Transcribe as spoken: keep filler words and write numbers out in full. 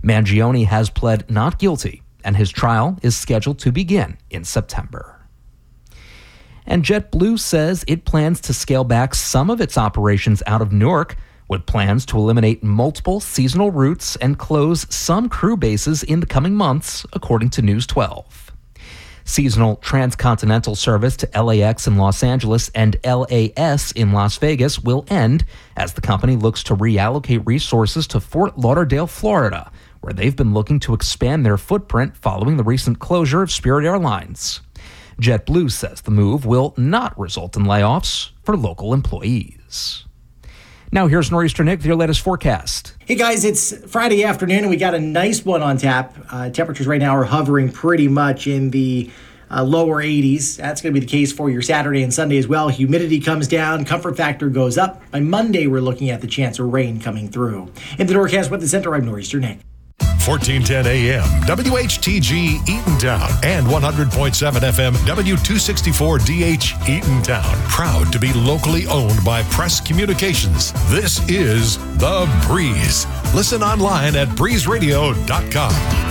Mangione has pled not guilty, and his trial is scheduled to begin in September. And JetBlue says it plans to scale back some of its operations out of Newark, with plans to eliminate multiple seasonal routes and close some crew bases in the coming months, according to News twelve. Seasonal transcontinental service to L A X in Los Angeles and L A S in Las Vegas will end as the company looks to reallocate resources to Fort Lauderdale, Florida, where they've been looking to expand their footprint following the recent closure of Spirit Airlines. JetBlue says the move will not result in layoffs for local employees. Now here's Nor'easter Nick with your latest forecast. Hey guys, it's Friday afternoon and we got a nice one on tap. Uh, temperatures right now are hovering pretty much in the uh, lower eighties. That's going to be the case for your Saturday and Sunday as well. Humidity comes down, comfort factor goes up. By Monday, we're looking at the chance of rain coming through. In the Norcast Weather Center, I'm Nor'easter Nick. fourteen ten A M, W H T G Eatontown, and one hundred point seven F M, W two sixty-four D H Eatontown. Proud to be locally owned by Press Communications. This is The Breeze. Listen online at breeze radio dot com.